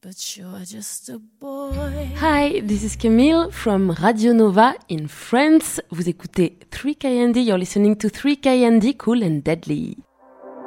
but you're just a boy. Hi, this is Camille from Radio Nova in France. Vous écoutez 3KND, you're listening to 3KND, Cool and Deadly.